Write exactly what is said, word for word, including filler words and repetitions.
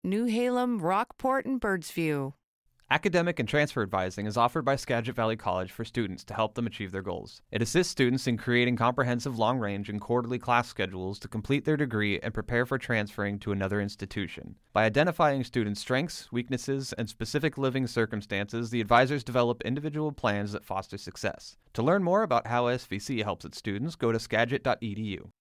New Halem, Rockport, and Birdsview. Academic and transfer advising is offered by Skagit Valley College for students to help them achieve their goals. It assists students in creating comprehensive long-range and quarterly class schedules to complete their degree and prepare for transferring to another institution. By identifying students' strengths, weaknesses, and specific living circumstances, the advisors develop individual plans that foster success. To learn more about how S V C helps its students, go to skagit dot e d u.